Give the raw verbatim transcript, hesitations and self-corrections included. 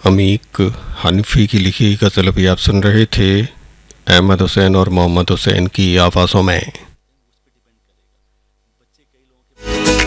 अमीक हनीफी की लिखी गज़ल भी आप सुन रहे थे अहमद हुसैन और मोहम्मद हुसैन की आवाज़ों में।